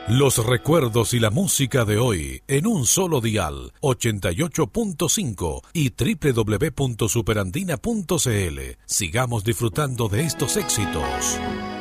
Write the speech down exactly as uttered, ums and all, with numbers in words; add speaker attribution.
Speaker 1: Los recuerdos y la música de hoy en un solo dial, ochenta y ocho punto cinco y doble u doble u doble u punto superandina punto c l. Sigamos disfrutando de estos éxitos.